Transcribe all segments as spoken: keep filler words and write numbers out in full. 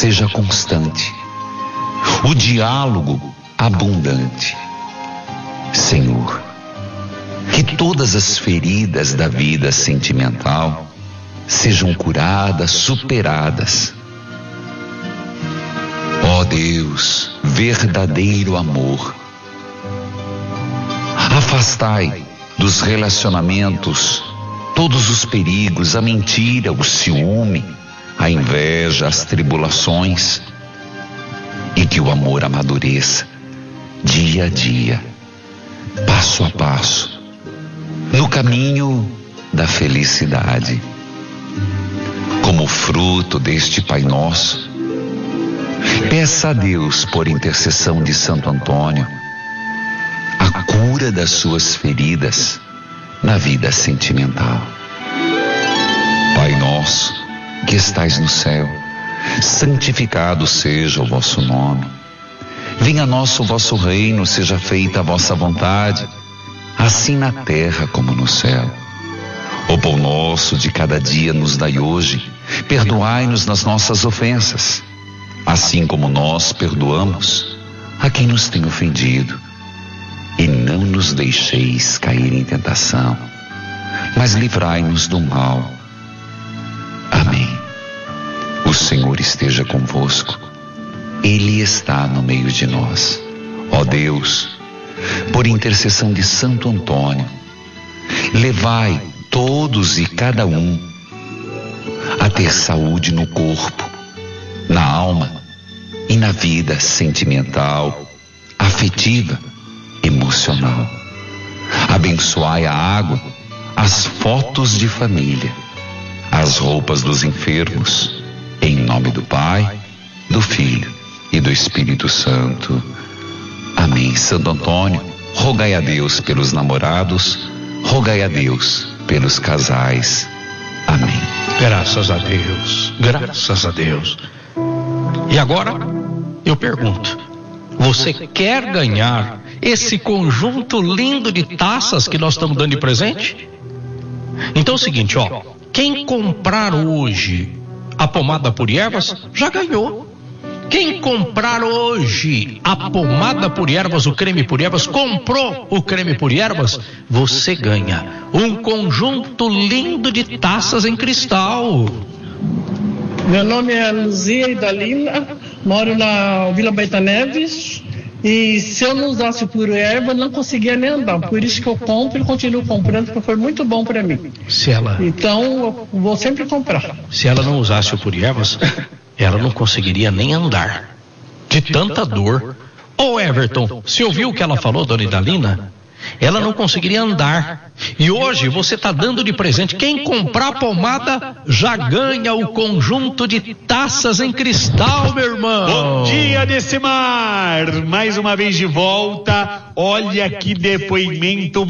seja constante, o diálogo abundante. Senhor, que todas as feridas da vida sentimental sejam curadas, superadas. Ó Deus, verdadeiro amor, afastai dos relacionamentos todos os perigos, a mentira, o ciúme, a inveja, as tribulações, e que o amor amadureça dia a dia, passo a passo, no caminho da felicidade. Como fruto deste Pai Nosso, peça a Deus, por intercessão de Santo Antônio, a cura das suas feridas na vida sentimental. Pai nosso, que estais no céu, santificado seja o vosso nome. Venha a nós o vosso reino, seja feita a vossa vontade, assim na terra como no céu. O pão nosso de cada dia nos dai hoje, perdoai-nos nas nossas ofensas, assim como nós perdoamos a quem nos tem ofendido. E não nos deixeis cair em tentação, mas livrai-nos do mal. Amém. O Senhor esteja convosco, Ele está no meio de nós. Ó Deus, por intercessão de Santo Antônio, levai todos e cada um a ter saúde no corpo, na alma e na vida sentimental, afetiva, emocional. Abençoai a água, as fotos de família, as roupas dos enfermos, em nome do Pai, do Filho e do Espírito Santo. Amém. Santo Antônio, rogai a Deus pelos namorados, rogai a Deus pelos casais. Amém. Graças a Deus, graças a Deus. E agora, eu pergunto, você quer ganhar esse conjunto lindo de taças que nós estamos dando de presente? Então é o seguinte, ó, quem comprar hoje a pomada por ervas, já ganhou. Quem comprar hoje a pomada por ervas, o creme por ervas, comprou o creme por ervas, você ganha um conjunto lindo de taças em cristal. Meu nome é Luzia Idalina, moro na Vila Baeta Neves. E se eu não usasse por erva, não conseguia nem andar. Por isso que eu compro e continuo comprando, porque foi muito bom para mim. Se ela... Então, eu vou sempre comprar. Se ela não usasse o por ervas, ela não conseguiria nem andar. De tanta dor. Ô Everton, você ouviu o que ela falou, dona Idalina? Ela não conseguiria andar. E hoje você está dando de presente. Quem comprar a pomada já ganha o conjunto de taças em cristal, meu irmão. Bom dia, Decimar. Mais uma vez de volta. Olha que depoimento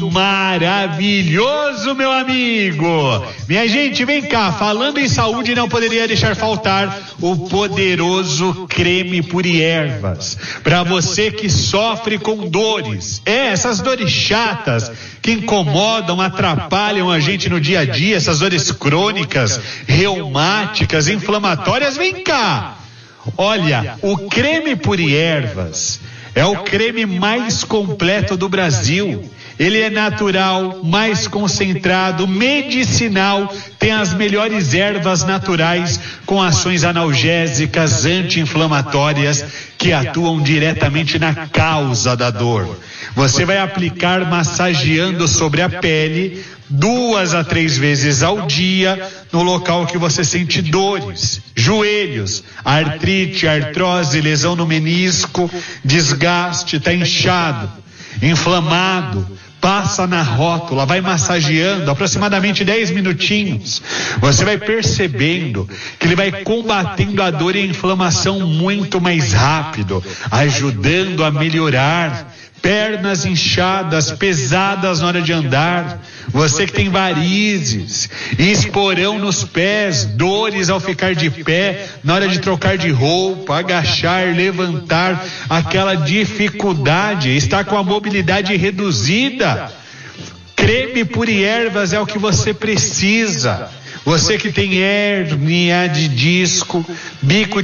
maravilhoso, meu amigo. Minha gente, vem cá. Falando em saúde, não poderia deixar faltar o poderoso creme Puri Ervas. Para você que sofre com dores. É, essas dores chatas que incomodam, atrapalham a gente no dia a dia, essas dores crônicas, reumáticas, inflamatórias, vem cá. Olha, o creme Puri Ervas é o creme mais completo do Brasil. Ele é natural, mais concentrado, medicinal, tem as melhores ervas naturais com ações analgésicas, anti-inflamatórias que atuam diretamente na causa da dor. Você vai aplicar massageando sobre a pele duas a três vezes ao dia no local que você sente dores, joelhos, artrite, artrose, lesão no menisco, desgaste, está inchado, inflamado. Passa na rótula, vai massageando aproximadamente dez minutinhos. Você vai percebendo que ele vai combatendo a dor e a inflamação muito mais rápido, ajudando a melhorar. Pernas inchadas, pesadas na hora de andar, você que tem varizes, esporão nos pés, dores ao ficar de pé, na hora de trocar de roupa, agachar, levantar, aquela dificuldade, está com a mobilidade reduzida. Creme Puri Ervas é o que você precisa. Você que tem hérnia de disco, bico